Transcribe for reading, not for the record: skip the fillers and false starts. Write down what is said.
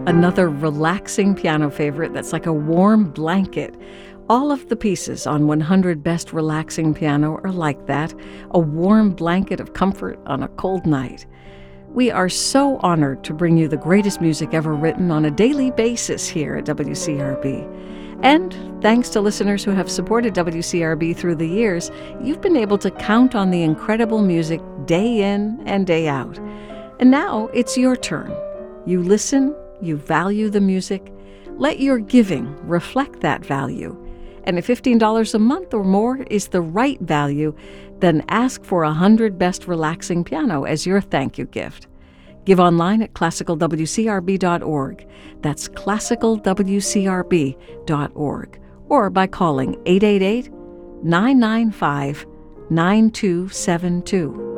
Another relaxing piano favorite that's like a warm blanket. All of the pieces on 100 Best Relaxing Piano are like that, a warm blanket of comfort on a cold night. We are so honored to bring you the greatest music ever written on a daily basis here at WCRB. And thanks to listeners who have supported WCRB through the years, you've been able to count on the incredible music day in and day out. And now it's your turn. You listen, you value the music. Let your giving reflect that value. And if $15 a month or more is the right value, then ask for 100 Best Relaxing Piano as your thank you gift. Give online at classicalwcrb.org. That's classicalwcrb.org. Or by calling 888-995-9272.